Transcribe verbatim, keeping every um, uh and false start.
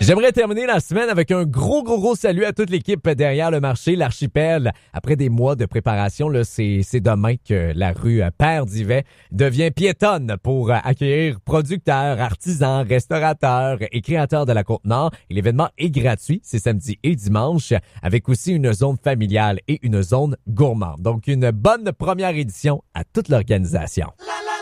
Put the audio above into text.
J'aimerais terminer la semaine avec un gros, gros, gros salut à toute l'équipe derrière le marché, l'archipel. Après des mois de préparation, là, c'est, c'est demain que la rue Père d'Yvet devient piétonne pour accueillir producteurs, artisans, restaurateurs et créateurs de la Côte-Nord. Et l'événement est gratuit, c'est samedi et dimanche, avec aussi une zone familiale et une zone gourmande. Donc, une bonne première édition à toute l'organisation.